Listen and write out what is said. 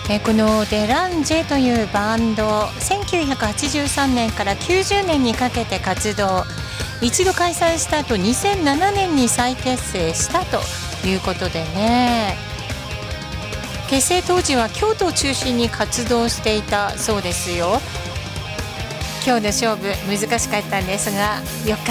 このデランジェというバンド、1983年から90年にかけて活動、一度解散した後2007年に再結成したということでね、結成当時は京都を中心に活動していたそうですよ。今日の勝負難しかったんですが、よか